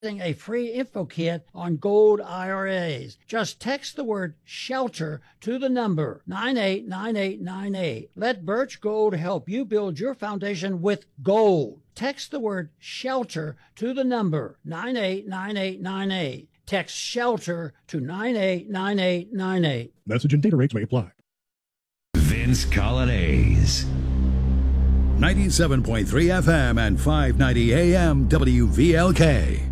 a free info kit on gold IRAs. Just text the word SHELTER to the number 989898. Let Birch Gold help you build your foundation with gold. Text the word SHELTER to the number 989898. Text SHELTER to 989898. Message and data rates may apply. Vince Colonnese. 97.3 FM and 590 AM WVLK.